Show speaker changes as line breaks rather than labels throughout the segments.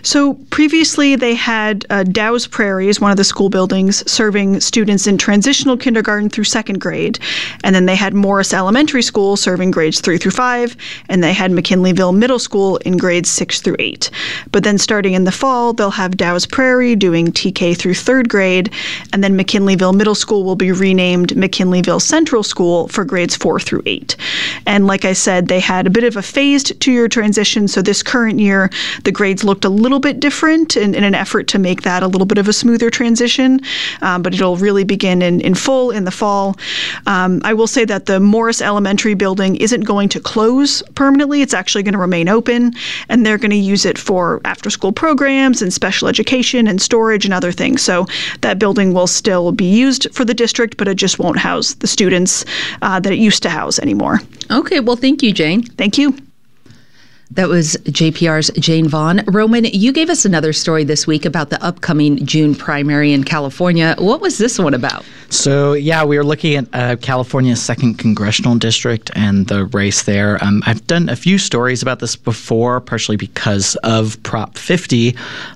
So previously they had Dow's Prairie as one of the school buildings serving students in transitional kindergarten through second grade. And then they had Morris Elementary School serving grades 3 through 5. And they had McKinleyville Middle School in grades 6 through 8. But then starting in the fall, they'll have Dow's Prairie doing TK through third grade. And then McKinleyville Middle School will be renamed McKinleyville Central School for grades 4 through 8. And like I said, they had a bit of a phased 2-year transition. So this current year, the grades looked a little bit different in an effort to make that a little bit of a smoother transition. But it'll really begin in full in the fall. I will say that the Morris Elementary building isn't going to close permanently. It's actually going to remain open, and they're going to use it for after-school programs and special education and storage and other things. So that building will still be used for the district, but it just won't house the students that it used to house anymore.
Okay, well, thank you, Jane.
Thank you.
That was JPR's Jane Vaughn. Roman, you gave us another story this week about the upcoming June primary in California. What was this one about?
So, yeah, we were looking at California's 2nd Congressional District and the race there. I've done a few stories about this before, partially because of Prop 50.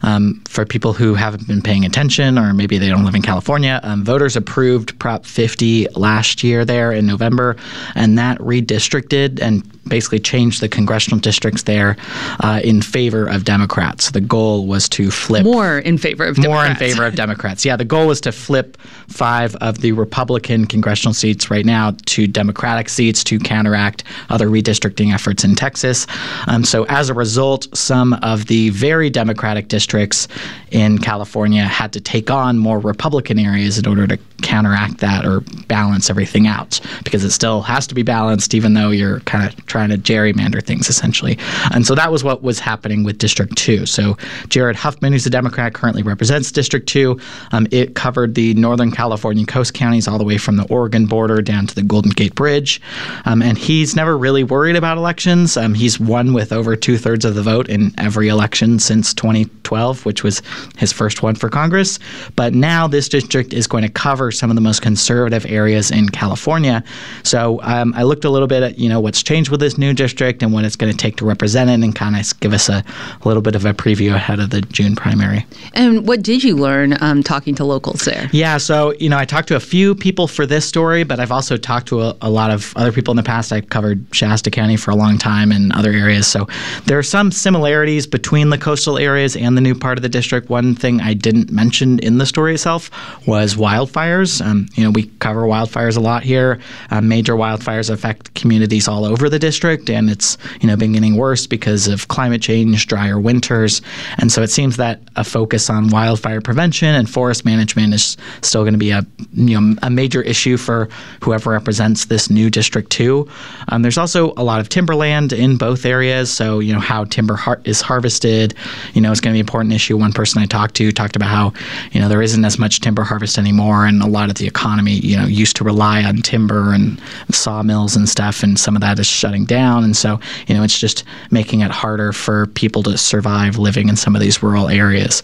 For people who haven't been paying attention, or maybe they don't live in California, voters approved Prop 50 last year there in November, and that redistricted and basically changed the congressional districts there in favor of Democrats. The goal was to flip
more in favor of
Democrats. Yeah, the goal was to flip 5 of the Republican congressional seats right now to Democratic seats to counteract other redistricting efforts in Texas. So as a result, some of the very Democratic districts in California had to take on more Republican areas in order to counteract that or balance everything out, because it still has to be balanced even though you're kind of trying to gerrymander things essentially. And so that was what was happening with District 2. So Jared Huffman, who's a Democrat, currently represents District 2. It covered the Northern California coast counties all the way from the Oregon border down to the Golden Gate Bridge. And he's never really worried about elections. He's won with over 2/3 of the vote in every election since 2012, which was his first one for Congress. But now this district is going to cover some of the most conservative areas in California. So I looked a little bit at, what's changed with this new district and what it's going to take to represent it, and kind of give us a little bit of a preview ahead of the June primary.
And what did you learn talking to locals there?
Yeah, so, I talked to a few people for this story, but I've also talked to a lot of other people in the past. I covered Shasta County for a long time and other areas. So there are some similarities between the coastal areas and the new part of the district. One thing I didn't mention in the story itself was wildfires. We cover wildfires a lot here. Major wildfires affect communities all over the district, and it's, been getting worse because of climate change, drier winters. And so it seems that a focus on wildfire prevention and forest management is still going to be a major issue for whoever represents this new District 2. There's also a lot of timberland in both areas. So, how timber is harvested, is going to be an important issue. One person I talked about how, there isn't as much timber harvest anymore, and a lot of the economy, used to rely on timber and sawmills and stuff, and some of that is shutting down. And so, it's just making it harder for people to survive living in some of these rural areas,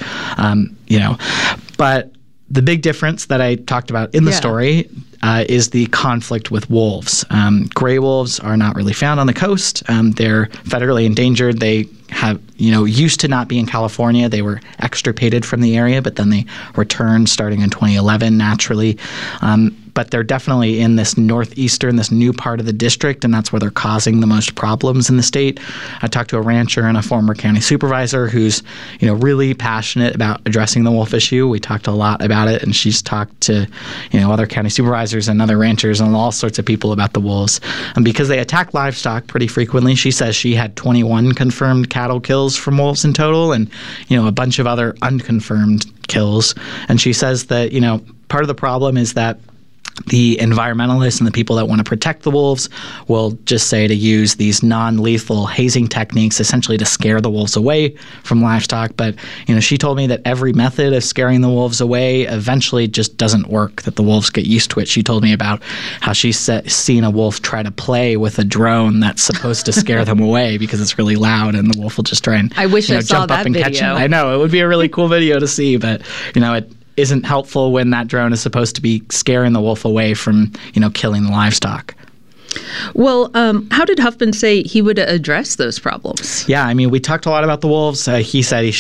But the big difference that I talked about in the story is the conflict with wolves. Gray wolves are not really found on the coast. They're federally endangered. They have, used to not be in California. They were extirpated from the area, but then they returned starting in 2011 naturally. But they're definitely in this this new part of the district, and that's where they're causing the most problems in the state. I talked to a rancher and a former county supervisor who's, really passionate about addressing the wolf issue. We talked a lot about it, and she's talked to, other county supervisors and other ranchers and all sorts of people about the wolves. And because they attack livestock pretty frequently, she says she had 21 confirmed cattle kills from wolves in total, and, a bunch of other unconfirmed kills. And she says that, part of the problem is that the environmentalists and the people that want to protect the wolves will just say to use these non-lethal hazing techniques essentially to scare the wolves away from livestock. But, she told me that every method of scaring the wolves away eventually just doesn't work, that the wolves get used to it. She told me about how she's seen a wolf try to play with a drone that's supposed to scare them away because it's really loud, and the wolf will just try and
I wish I saw
jump
that
up and
video.
catch him. I know, it would be a really cool video to see, but, it isn't helpful when that drone is supposed to be scaring the wolf away from, killing the livestock.
Well, how did Huffman say he would address those problems?
Yeah, we talked a lot about the wolves. He said he